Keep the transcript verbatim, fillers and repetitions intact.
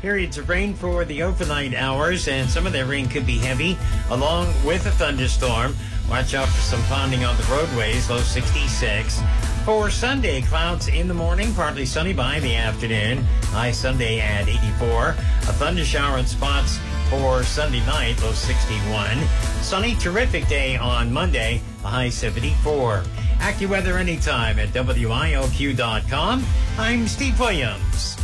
Periods of rain for the overnight hours, and some of that rain could be heavy, along with a thunderstorm. Watch out for some ponding on the roadways, low sixty-six. For Sunday, clouds in the morning, partly sunny by the afternoon. High Sunday at eighty-four. A thunder shower in spots for Sunday night, low sixty-one. Sunny, terrific day on Monday, a high seventy-four. AccuWeather anytime at W I O Q dot com. I'm Steve Williams.